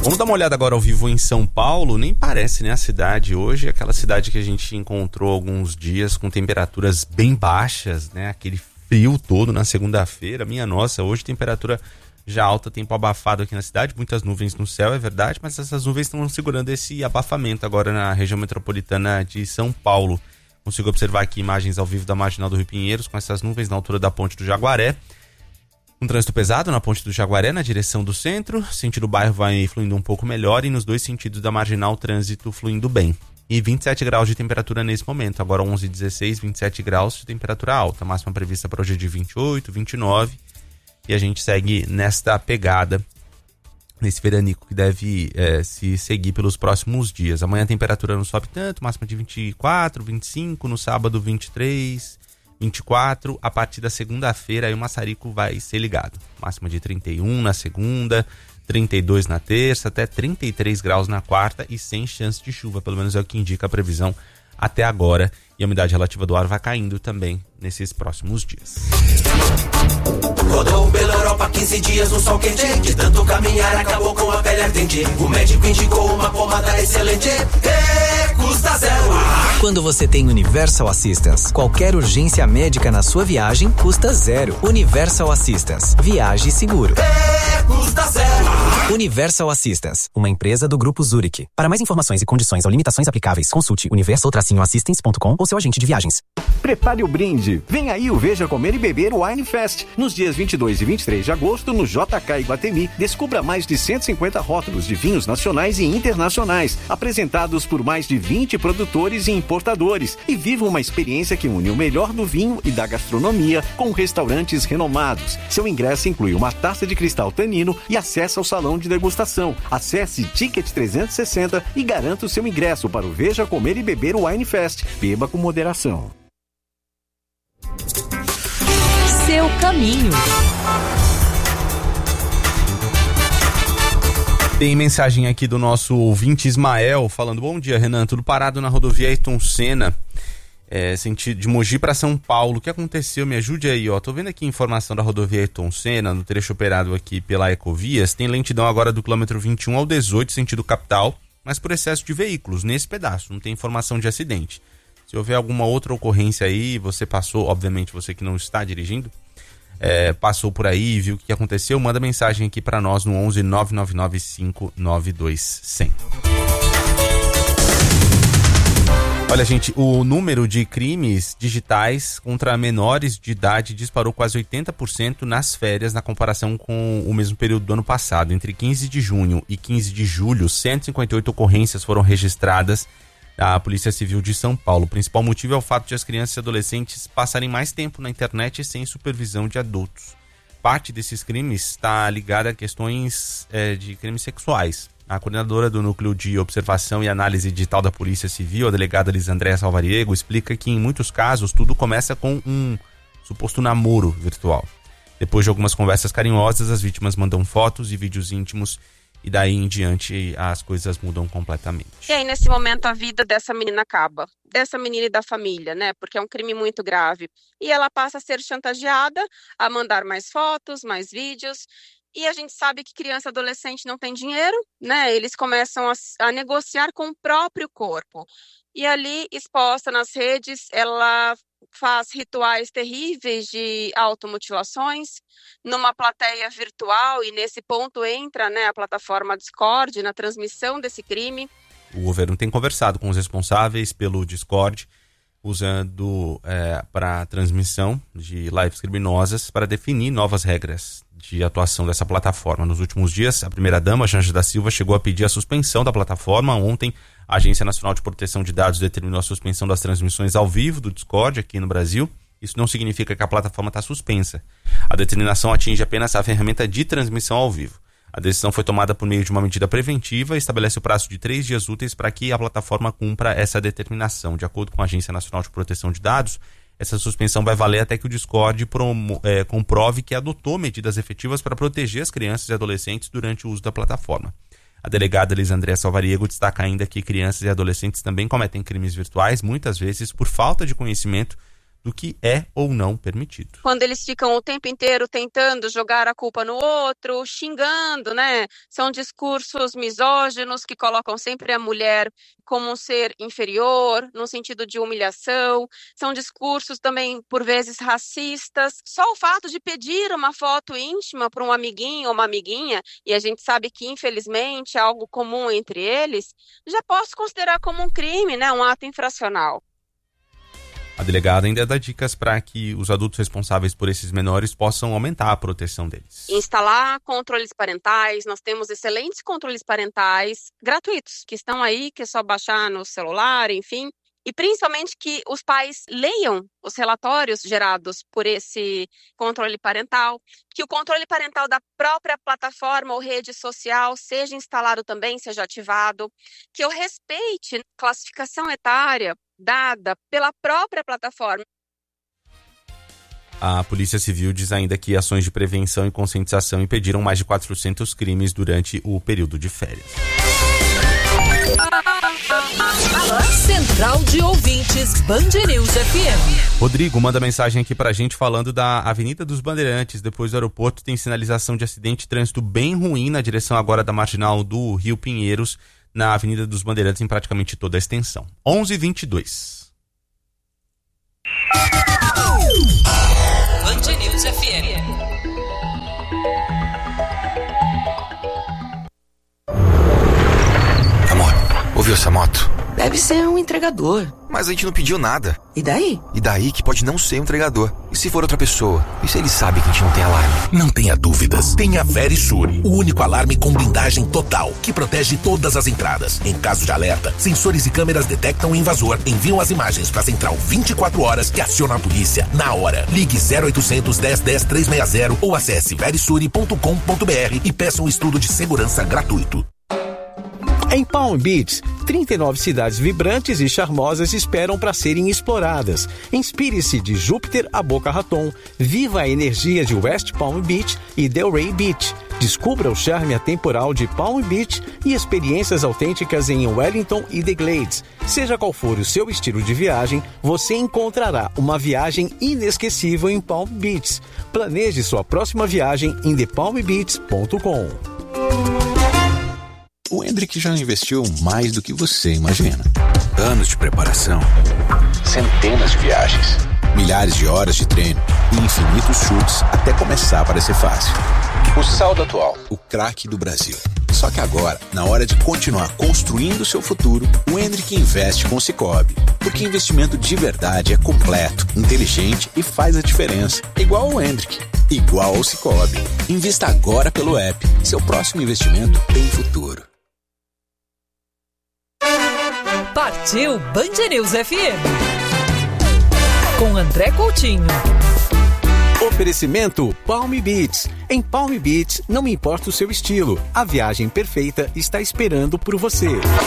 Vamos dar uma olhada agora ao vivo em São Paulo. Nem parece, né, a cidade hoje, aquela cidade que a gente encontrou alguns dias com temperaturas bem baixas, né, aquele frio todo na segunda-feira. Minha nossa, hoje temperatura já alta, tempo abafado aqui na cidade, muitas nuvens no céu, é verdade, mas essas nuvens estão segurando esse abafamento agora na região metropolitana de São Paulo. Consigo observar aqui imagens ao vivo da Marginal do Rio Pinheiros com essas nuvens na altura da Ponte do Jaguaré. Um trânsito pesado na Ponte do Jaguaré, na direção do centro. Sentido bairro vai fluindo um pouco melhor e nos dois sentidos da Marginal, trânsito fluindo bem. E 27 graus de temperatura nesse momento. Agora 11h16, 27 graus de temperatura alta. A máxima prevista para hoje é de 28, 29. E a gente segue nesta pegada, nesse veranico que deve se seguir pelos próximos dias. Amanhã a temperatura não sobe tanto, máxima de 24, 25. No sábado 23... 24, a partir da segunda-feira aí o maçarico vai ser ligado. Máxima de 31 na segunda, 32 na terça, até 33 graus na quarta e sem chance de chuva, pelo menos é o que indica a previsão até agora. E a umidade relativa do ar vai caindo também nesses próximos dias. Rodou pela Europa 15 dias no sol quente. De tanto caminhar acabou com a pele ardente. O médico indicou uma pomada excelente. Custa zero. Quando você tem Universal Assistance, qualquer urgência médica na sua viagem custa zero. Universal Assistance. Viaje seguro. Custa zero. Universal Assistance, uma empresa do Grupo Zurich. Para mais informações e condições ou limitações aplicáveis, consulte universal-assistance.com ou seu agente de viagens. Prepare o brinde. Vem aí o Veja Comer e Beber Wine Fest. Nos dias 22 e 23 de agosto, no JK Iguatemi, descubra mais de 150 rótulos de vinhos nacionais e internacionais, apresentados por mais de 20 produtores e importadores. E viva uma experiência que une o melhor do vinho e da gastronomia com restaurantes renomados. Seu ingresso inclui uma taça de cristal Tanino e acesso ao salão de degustação. Acesse Ticket 360 e garanta o seu ingresso para o Veja Comer e Beber Wine Fest. Beba com moderação. Seu caminho. Tem mensagem aqui do nosso ouvinte Ismael falando: bom dia, Renan, tudo parado na rodovia Ayrton Senna, sentido de Mogi para São Paulo. O que aconteceu? Me ajude aí, ó. Tô vendo aqui informação da rodovia Ayrton Senna, no trecho operado aqui pela Ecovias. Tem lentidão agora do quilômetro 21 ao 18, sentido capital, mas por excesso de veículos nesse pedaço, não tem informação de acidente. Se houver alguma outra ocorrência aí, você passou, obviamente você que não está dirigindo, passou por aí e viu o que aconteceu, manda mensagem aqui para nós no 11 999 592 100. Olha, gente, o número de crimes digitais contra menores de idade disparou quase 80% nas férias na comparação com o mesmo período do ano passado. Entre 15 de junho e 15 de julho, 158 ocorrências foram registradas da Polícia Civil de São Paulo. O principal motivo é o fato de as crianças e adolescentes passarem mais tempo na internet sem supervisão de adultos. Parte desses crimes está ligada a questões de crimes sexuais. A coordenadora do Núcleo de Observação e Análise Digital da Polícia Civil, a delegada Lisandréia Salvariego, explica que em muitos casos tudo começa com um suposto namoro virtual. Depois de algumas conversas carinhosas, as vítimas mandam fotos e vídeos íntimos e daí em diante as coisas mudam completamente. E aí nesse momento a vida dessa menina acaba, dessa menina e da família, né? Porque é um crime muito grave. E ela passa a ser chantageada a mandar mais fotos, mais vídeos. E a gente sabe que criança e adolescente não tem dinheiro, né? Eles começam a negociar com o próprio corpo. E ali, exposta nas redes, ela faz rituais terríveis de automutilações numa plateia virtual, e nesse ponto entra, né, a plataforma Discord na transmissão desse crime. O governo tem conversado com os responsáveis pelo Discord, usando para transmissão de lives criminosas para definir novas regras de atuação dessa plataforma. Nos últimos dias, a primeira-dama, Janja da Silva, chegou a pedir a suspensão da plataforma. Ontem, a Agência Nacional de Proteção de Dados determinou a suspensão das transmissões ao vivo do Discord aqui no Brasil. Isso não significa que a plataforma está suspensa. A determinação atinge apenas a ferramenta de transmissão ao vivo. A decisão foi tomada por meio de uma medida preventiva e estabelece o prazo de 3 dias úteis para que a plataforma cumpra essa determinação. De acordo com a Agência Nacional de Proteção de Dados, essa suspensão vai valer até que o Discord comprove que adotou medidas efetivas para proteger as crianças e adolescentes durante o uso da plataforma. A delegada Lisandréia Salvariego destaca ainda que crianças e adolescentes também cometem crimes virtuais, muitas vezes por falta de conhecimento do que é ou não permitido. Quando eles ficam o tempo inteiro tentando jogar a culpa no outro, xingando, né? São discursos misóginos que colocam sempre a mulher como um ser inferior, no sentido de humilhação. São discursos também, por vezes, racistas. Só o fato de pedir uma foto íntima para um amiguinho ou uma amiguinha, e a gente sabe que, infelizmente, é algo comum entre eles, já posso considerar como um crime, né? Um ato infracional. A delegada ainda dá dicas para que os adultos responsáveis por esses menores possam aumentar a proteção deles. Instalar controles parentais, nós temos excelentes controles parentais gratuitos, que estão aí, que é só baixar no celular, enfim. E principalmente que os pais leiam os relatórios gerados por esse controle parental, que o controle parental da própria plataforma ou rede social seja instalado também, seja ativado, que eu respeite classificação etária dada pela própria plataforma. A Polícia Civil diz ainda que ações de prevenção e conscientização impediram mais de 400 crimes durante o período de férias. Central de Ouvintes, Band News FM. Rodrigo manda mensagem aqui pra gente falando da Avenida dos Bandeirantes. Depois do aeroporto tem sinalização de acidente de trânsito bem ruim na direção agora da marginal do Rio Pinheiros, na Avenida dos Bandeirantes, em praticamente toda a extensão. 11h22. Band News FM. Amor, ouviu essa moto? Deve ser um entregador. Mas a gente não pediu nada. E daí? E daí que pode não ser um entregador. E se for outra pessoa? E se ele sabe que a gente não tem alarme? Não tenha dúvidas. Tenha Verisur, o único alarme com blindagem total, que protege todas as entradas. Em caso de alerta, sensores e câmeras detectam o invasor, enviam as imagens para a central 24 horas que aciona a polícia na hora. Ligue 0800 10 10 360 ou acesse verisure.com.br e peça um estudo de segurança gratuito. Em Palm Beach, 39 cidades vibrantes e charmosas esperam para serem exploradas. Inspire-se de Júpiter a Boca Raton. Viva a energia de West Palm Beach e Delray Beach. Descubra o charme atemporal de Palm Beach e experiências autênticas em Wellington e The Glades. Seja qual for o seu estilo de viagem, você encontrará uma viagem inesquecível em Palm Beach. Planeje sua próxima viagem em thepalmbeach.com. O Hendrick já investiu mais do que você imagina. Anos de preparação, centenas de viagens, milhares de horas de treino e infinitos chutes até começar a parecer fácil. O saldo atual, o craque do Brasil. Só que agora, na hora de continuar construindo seu futuro, o Hendrick investe com o Sicoob. Porque investimento de verdade é completo, inteligente e faz a diferença. Igual ao Hendrick, igual ao Sicoob. Invista agora pelo app. Seu próximo investimento tem futuro. Partiu Band News FM. Com André Coutinho. Oferecimento Palm Beach. Em Palm Beach, não importa o seu estilo, a viagem perfeita está esperando por você.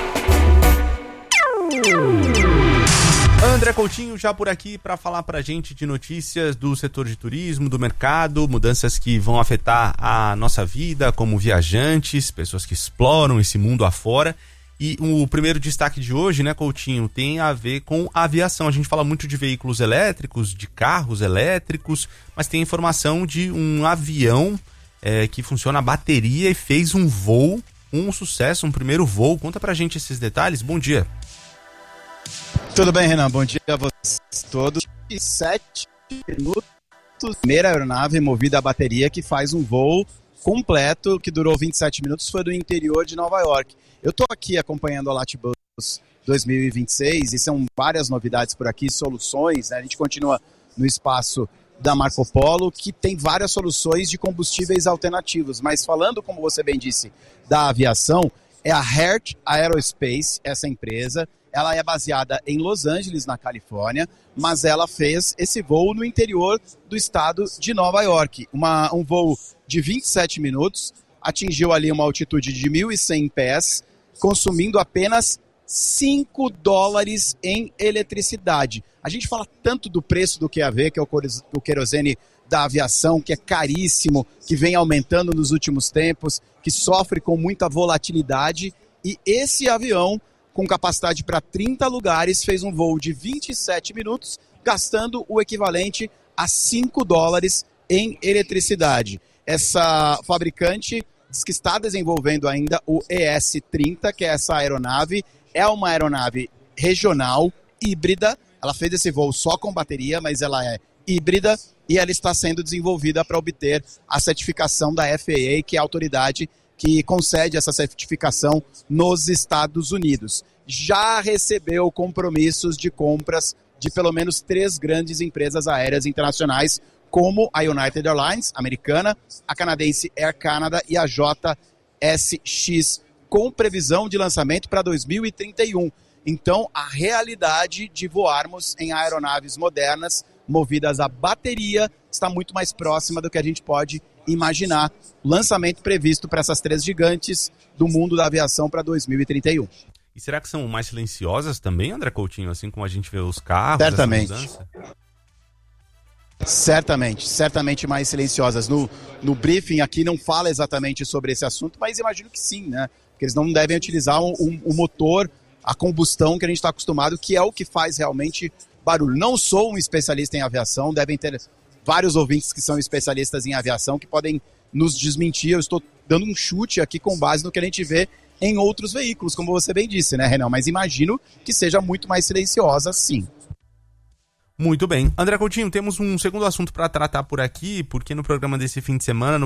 André Coutinho já por aqui para falar pra gente de notícias do setor de turismo, do mercado, mudanças que vão afetar a nossa vida como viajantes, pessoas que exploram esse mundo afora. E o primeiro destaque de hoje, né, Coutinho, tem a ver com a aviação. A gente fala muito de veículos elétricos, de carros elétricos, mas tem informação de um avião que funciona a bateria e fez um voo, um sucesso, um primeiro voo. Conta pra gente esses detalhes. Bom dia. Tudo bem, Renan? Bom dia a vocês todos. 7 minutos, primeira aeronave movida a bateria que faz um voo completo, que durou 27 minutos, foi do interior de Nova York. Eu estou aqui acompanhando a Latibus 2026 e são várias novidades por aqui, soluções, né? A gente continua no espaço da Marco Polo, que tem várias soluções de combustíveis alternativos, mas falando, como você bem disse, da aviação, é a Heart Aerospace, essa empresa. Ela é baseada em Los Angeles, na Califórnia, mas ela fez esse voo no interior do estado de Nova York. Um voo de 27 minutos, atingiu ali uma altitude de 1.100 pés, consumindo apenas $5 em eletricidade. A gente fala tanto do preço do QAV, que é o querosene da aviação, que é caríssimo, que vem aumentando nos últimos tempos, que sofre com muita volatilidade, e esse avião, com capacidade para 30 lugares, fez um voo de 27 minutos, gastando o equivalente a $5 em eletricidade. Essa fabricante diz que está desenvolvendo ainda o ES-30, que é essa aeronave. É uma aeronave regional, híbrida. Ela fez esse voo só com bateria, mas ela é híbrida e ela está sendo desenvolvida para obter a certificação da FAA, que é a autoridade que concede essa certificação nos Estados Unidos. Já recebeu compromissos de compras de pelo menos 3 grandes empresas aéreas internacionais, como a United Airlines, americana, a canadense Air Canada e a JSX, com previsão de lançamento para 2031. Então, a realidade de voarmos em aeronaves modernas, movidas a bateria, está muito mais próxima do que a gente pode imaginar. Lançamento previsto para essas 3 gigantes do mundo da aviação para 2031. E será que são mais silenciosas também, André Coutinho? Assim como a gente vê os carros? Certamente mais silenciosas. No briefing aqui não fala exatamente sobre esse assunto, mas imagino que sim, né? Porque eles não devem utilizar o motor, a combustão que a gente está acostumado, que é o que faz realmente barulho. Não sou um especialista em aviação, devem ter vários ouvintes que são especialistas em aviação que podem nos desmentir. Eu estou dando um chute aqui com base no que a gente vê em outros veículos, como você bem disse, né, Renan? Mas imagino que seja muito mais silenciosa, sim. Muito bem. André Coutinho, temos um segundo assunto para tratar por aqui, porque no programa desse fim de semana,